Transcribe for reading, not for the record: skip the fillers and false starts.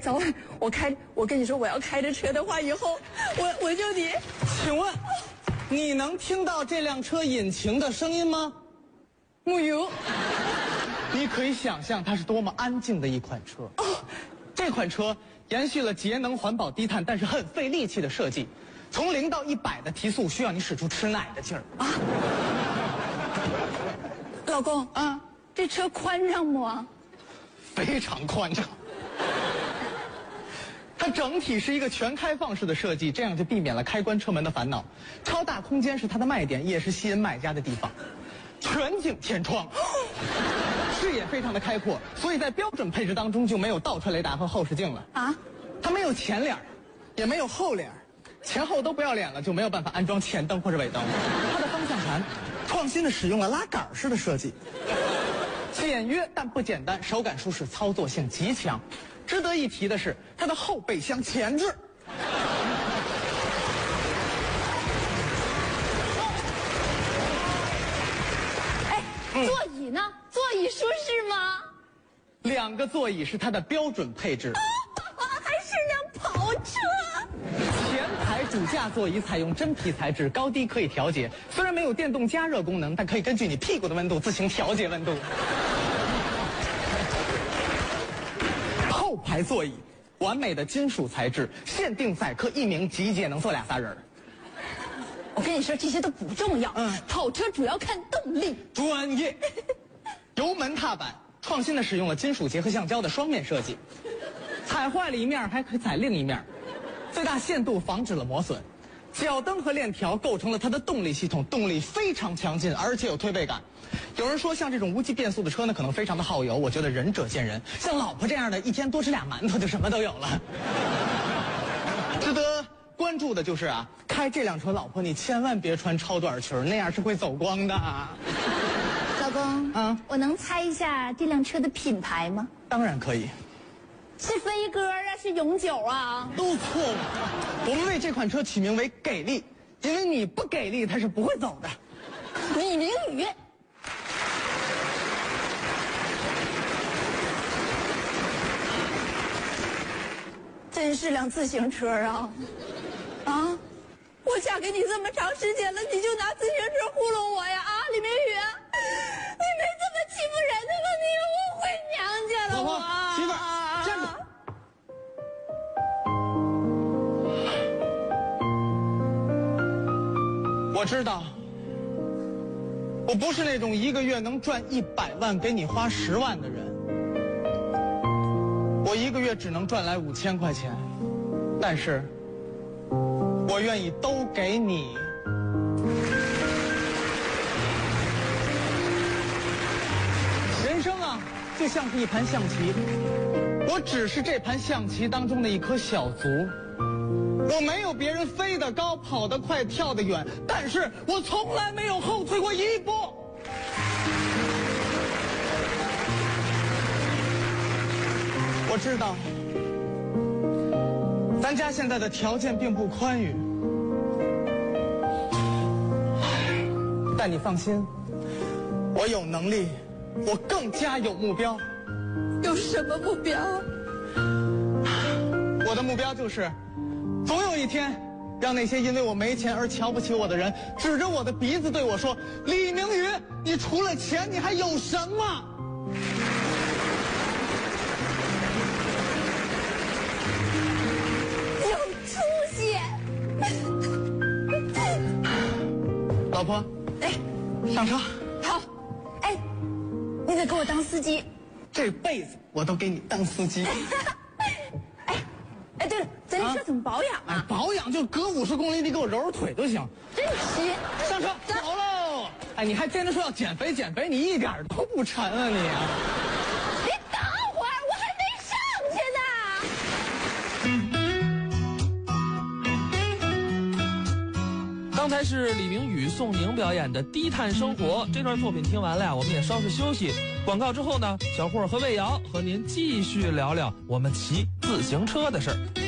早晚我跟你说，我要开着车的话，以后我就得。 请问，你能听到这辆车引擎的声音吗？ 没有。 你可以想象它是多么安静的一款车。这款车延续了节能环保低碳，但是很费力气的设计。从0到100的提速需要你使出吃奶的劲儿啊！ 老公啊，这车宽敞不啊？ 非常宽敞。它整体是一个全开放式的设计，这样就避免了开关车门的烦恼。超大空间是它的卖点，也是吸引买家的地方。全景天窗，视野非常的开阔，所以在标准配置当中就没有倒车雷达和后视镜了啊。它没有前脸，也没有后脸。前后都不要脸了，就没有办法安装前灯或者尾灯。它的方向盘创新的使用了拉杆式的设计，简约但不简单，手感舒适，操作性极强。值得一提的是，它的后备箱前置。 座椅呢？座椅舒适吗 ？2个座椅是它的标准配置。 还是辆跑车。 前排主驾座椅采用真皮材质，高低可以调节。虽然没有电动加热功能，但可以根据你屁股的温度自行调节温度。后排座椅完美的金属材质，限定载客1名，极节能坐2、3人。 我跟你说，这些都不重要。跑车主要看动力。 专业。油门踏板创新的使用了金属结合橡胶的双面设计，踩坏了一面还可以踩另一面，最大限度防止了磨损。脚蹬和链条构成了它的动力系统，动力非常强劲，而且有推背感。有人说像这种无级变速的车呢，可能非常的耗油，我觉得仁者见仁。像老婆这样的，一天多吃2馒头就什么都有了。值得关注的就是啊，开这辆车，老婆你千万别穿超短裙，那样是会走光的。 老公啊，我能猜一下这辆车的品牌吗？ 当然可以。 是飞鸽啊，是永久啊？ 都错了。我们为这款车取名为给力，因为你不给力，它是不会走的。 李明宇。真是辆自行车啊！啊！我嫁给你这么长时间了，你就拿自行车糊弄我呀！啊，李明宇，你没这么欺负人的了，你误会娘家了。 老婆，媳妇儿，站住！我知道，我不是那种1个月能赚100万给你花10万的人。我1个月只能赚来5000块钱，但是我愿意都给你。人生啊，就像是一盘象棋，我只是这盘象棋当中的一颗小卒。我没有别人飞得高、跑得快、跳得远，但是我从来没有后退过1步。我知道，咱家现在的条件并不宽裕，但你放心，我有能力，我更加有目标。 有什么目标？ 我的目标就是，总有一天，让那些因为我没钱而瞧不起我的人，指着我的鼻子对我说：“李明宇，你除了钱，你还有什么？”老婆，哎，上车。 好，哎，你得给我当司机。 这辈子我都给你当司机。 哎，对了，咱这车怎么保养啊？ 哎，保养就隔50公里，你给我揉揉腿就行。 真行。 上车，走喽！哎，你还天天说要减肥减肥，你一点都不沉啊你啊！ 你等会儿，我还没上去呢。 刚才是李明宇、宋宁表演的《低碳生活》这段作品听完了呀，我们也稍事休息。广告之后呢，小霍和魏瑶和您继续聊聊我们骑自行车的事儿。